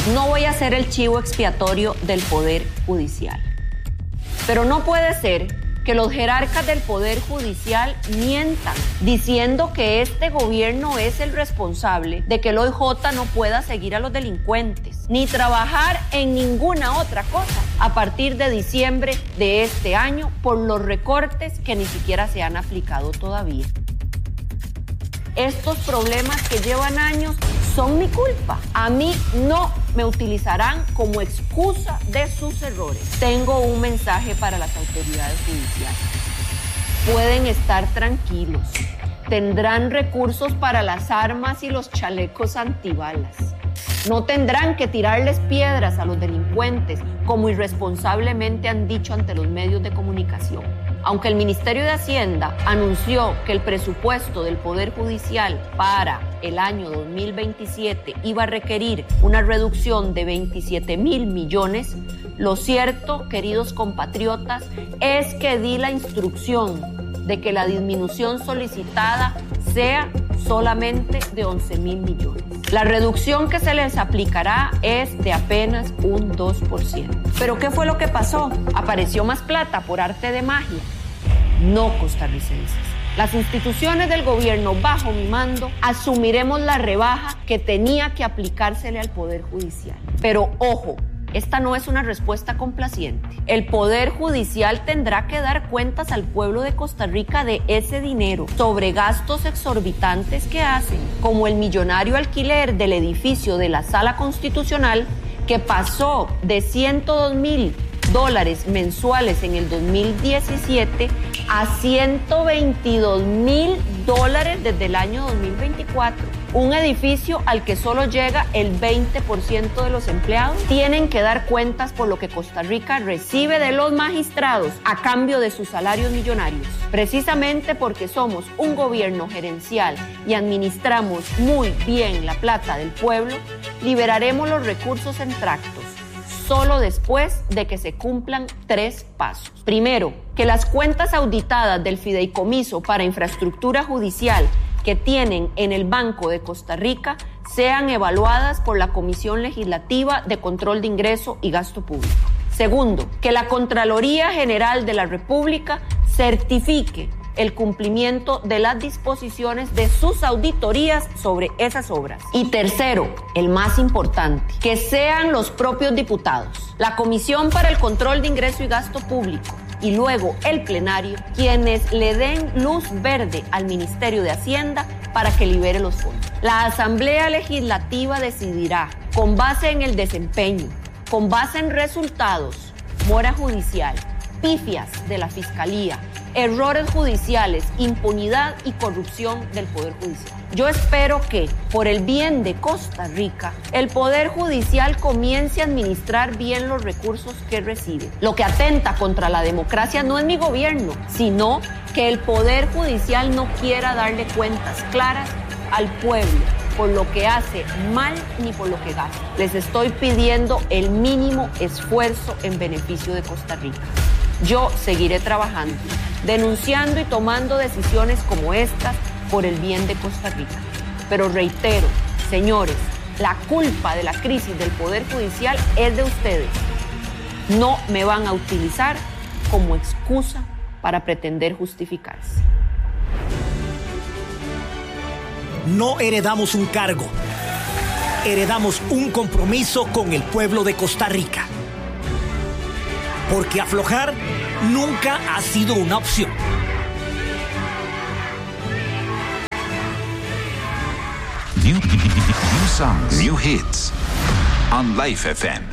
No voy a ser el chivo expiatorio del Poder Judicial. Pero no puede ser que los jerarcas del Poder Judicial mientan diciendo que este gobierno es el responsable de que el OIJ no pueda seguir a los delincuentes ni trabajar en ninguna otra cosa a partir de diciembre de este año por los recortes que ni siquiera se han aplicado todavía. Estos problemas que llevan años son mi culpa. A mí no me utilizarán como excusa de sus errores. Tengo un mensaje para las autoridades judiciales. Pueden estar tranquilos. Tendrán recursos para las armas y los chalecos antibalas. No tendrán que tirarles piedras a los delincuentes, como irresponsablemente han dicho ante los medios de comunicación. Aunque el Ministerio de Hacienda anunció que el presupuesto del Poder Judicial para el año 2027 iba a requerir una reducción de 27,000 millones, lo cierto, queridos compatriotas, es que di la instrucción de que la disminución solicitada sea solamente de 11,000 millones. La reducción que se les aplicará es de apenas un 2%. ¿Pero qué fue lo que pasó? ¿Apareció más plata por arte de magia? No, costarricenses. Las instituciones del gobierno bajo mi mando asumiremos la rebaja que tenía que aplicársele al Poder Judicial. Pero ojo, esta no es una respuesta complaciente. El Poder Judicial tendrá que dar cuentas al pueblo de Costa Rica de ese dinero sobre gastos exorbitantes que hacen, como el millonario alquiler del edificio de la Sala Constitucional, que pasó de $102,000 mensuales en el 2017 a $122,000 desde el año 2024. Un edificio al que solo llega el 20% de los empleados. Tienen que dar cuentas por lo que Costa Rica recibe de los magistrados a cambio de sus salarios millonarios. Precisamente porque somos un gobierno gerencial y administramos muy bien la plata del pueblo, liberaremos los recursos en tractos solo después de que se cumplan 3 pasos. Primero, que las cuentas auditadas del Fideicomiso para Infraestructura Judicial que tienen en el Banco de Costa Rica sean evaluadas por la Comisión Legislativa de Control de Ingreso y Gasto Público. Segundo, que la Contraloría General de la República certifique el cumplimiento de las disposiciones de sus auditorías sobre esas obras. Y tercero, el más importante, que sean los propios diputados, la Comisión para el Control de Ingreso y Gasto Público y luego el plenario quienes le den luz verde al Ministerio de Hacienda para que libere los fondos. La Asamblea Legislativa decidirá, con base en el desempeño, con base en resultados, mora judicial, pifias de la Fiscalía, errores judiciales, impunidad y corrupción del Poder Judicial. Yo espero que, por el bien de Costa Rica, el Poder Judicial comience a administrar bien los recursos que recibe. Lo que atenta contra la democracia no es mi gobierno, sino que el Poder Judicial no quiera darle cuentas claras al pueblo por lo que hace mal ni por lo que gasta. Les estoy pidiendo el mínimo esfuerzo en beneficio de Costa Rica. Yo seguiré trabajando, denunciando y tomando decisiones como estas por el bien de Costa Rica. Pero reitero, señores, la culpa de la crisis del Poder Judicial es de ustedes. No me van a utilizar como excusa para pretender justificarse. No heredamos un cargo, heredamos un compromiso con el pueblo de Costa Rica. Porque aflojar nunca ha sido una opción. New songs, new hits on Life FM.